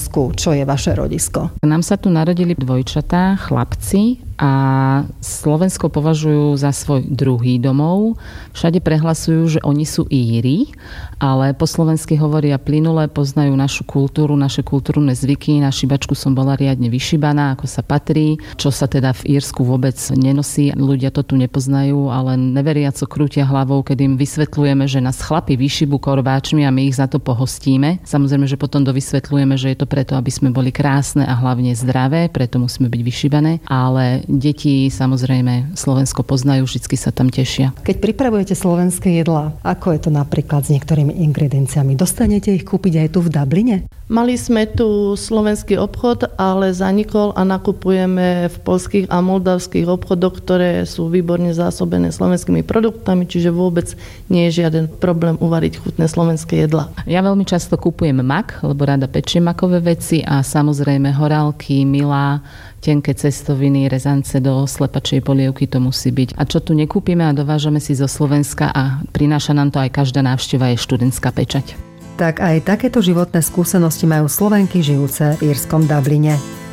Slovensku, čo je vaše rodisko? Nám sa tu narodili dvojčatá, chlapci, a Slovensko považujú za svoj druhý domov. Všade prehlasujú, že oni sú Íri, ale po slovensky hovoria plynule, poznajú našu kultúru, naše kultúrne zvyky. Na šibačku som bola riadne vyšibaná, ako sa patrí, čo sa teda v Írsku vôbec nenosí. Ľudia to tu nepoznajú, ale neveriaco krútia hlavou, keď im vysvetľujeme, že nás chlapi vyšibú korbáčmi a my ich za to pohostíme. Samozrejme, že potom dovysvetľujeme, že je to preto, aby sme boli krásne a hlavne zdravé, preto musíme byť vyšibané, ale deti samozrejme Slovensko poznajú, vždycky sa tam tešia. Keď pripravujete slovenské jedlá, ako je to napríklad s niektorými ingredienciami? Dostanete ich kúpiť aj tu v Dubline? Mali sme tu slovenský obchod, ale zanikol a nakupujeme v poľských a moldavských obchodoch, ktoré sú výborne zásobené slovenskými produktami, čiže vôbec nie je žiaden problém uvariť chutné slovenské jedlá. Ja veľmi často kupujem mak, lebo rada pečiem makové veci a samozrejme horálky, milá, tenké cestoviny, rezance do slepačej polievky to musí byť. A čo tu nekúpime a dovážame si zo Slovenska a prináša nám to aj každá návšteva, je študentská pečať. Tak aj takéto životné skúsenosti majú Slovenky žijúce v írskom Dubline.